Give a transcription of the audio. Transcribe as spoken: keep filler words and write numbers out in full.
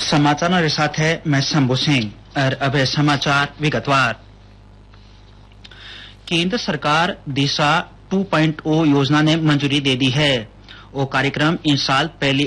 समाचार के साथ है मैं शंभू सिंह और अब समाचार विगतवार। केंद्र सरकार दिशा टू पॉइंट ओ योजना ने मंजूरी दे दी है। वो कार्यक्रम इस साल पहली